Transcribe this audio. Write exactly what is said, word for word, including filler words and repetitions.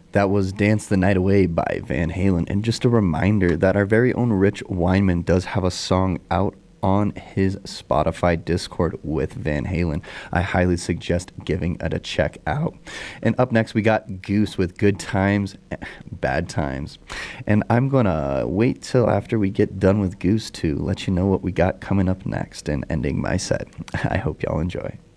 That was Dance the Night Away by Van Halen. And just a reminder that our very own Rich Weinman does have a song out on his Spotify Discord with Van Halen. I highly suggest giving it a check out. And up next, we got Goose with Good Times, Bad Times. And I'm going to wait till after we get done with Goose to let you know what we got coming up next and ending my set. I hope y'all enjoy.